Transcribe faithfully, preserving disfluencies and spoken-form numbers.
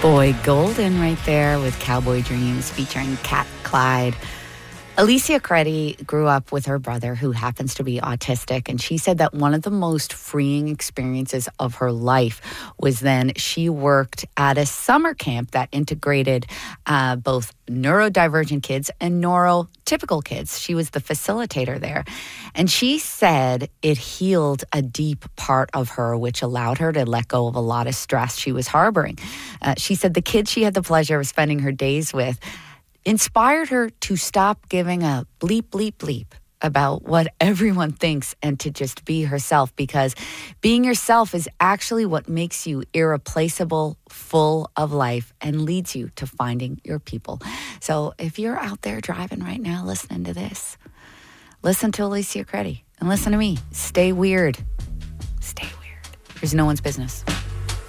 Boy Golden right there with Cowboy Dreams featuring Cat Clyde. Alicia Credi grew up with her brother who happens to be autistic, and she said that one of the most freeing experiences of her life was then she worked at a summer camp that integrated uh, both neurodivergent kids and neurotypical kids. She was the facilitator there. And she said it healed a deep part of her, which allowed her to let go of a lot of stress she was harboring. Uh, she said the kids she had the pleasure of spending her days with inspired her to stop giving a bleep, bleep, bleep about what everyone thinks and to just be herself, because being yourself is actually what makes you irreplaceable, full of life, and leads you to finding your people. So if you're out there driving right now listening to this, listen to Alicia Credi and listen to me. Stay weird. Stay weird. There's no one's business.